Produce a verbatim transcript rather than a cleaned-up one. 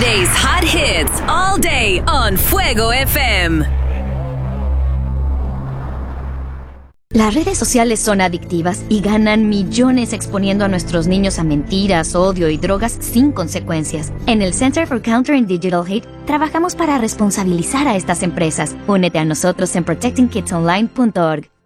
Today's hot hits all day on Fuego F M. Las redes sociales son adictivas y ganan millones exponiendo a nuestros niños a mentiras, odio y drogas sin consecuencias. En el Center for Countering Digital Hate trabajamos para responsabilizar a estas empresas. Únete a nosotros en protecting kids online punto org.